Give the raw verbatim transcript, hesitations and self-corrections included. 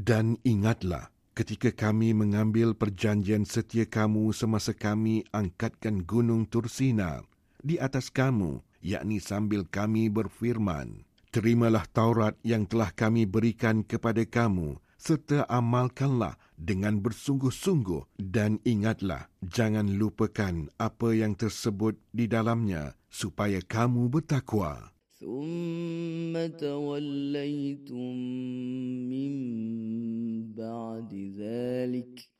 Dan ingatlah ketika kami mengambil perjanjian setia kamu semasa kami angkatkan gunung Tursina di atas kamu, yakni sambil kami berfirman, terimalah Taurat yang telah kami berikan kepada kamu, serta amalkanlah dengan bersungguh-sungguh, dan ingatlah, jangan lupakan apa yang tersebut di dalamnya, supaya kamu bertakwa. ثم توليتم من بعد ذلك